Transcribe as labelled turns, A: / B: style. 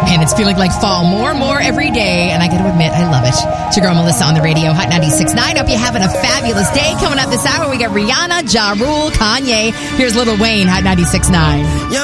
A: And it's feeling like fall more and more every day. And I got to admit, I love it. It's your girl, Melissa, on the radio, Hot 96.9. Hope you're having a fabulous day. Coming up this hour, we got Rihanna, Ja Rule, Kanye. Here's Lil Wayne, Hot 96.9.